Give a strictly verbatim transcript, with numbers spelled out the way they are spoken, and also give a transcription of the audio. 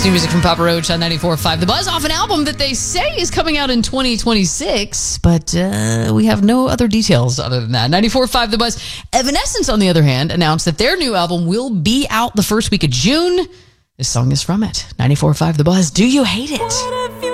That's new music from Papa Roach on ninety-four point five The Buzz, off an album that they say is coming out in twenty twenty-six, but uh, we have no other details other than that. ninety-four point five The Buzz. Evanescence, on the other hand, announced that their new album will be out the first week of June. This song is from it. ninety-four point five The Buzz. Do you hate it?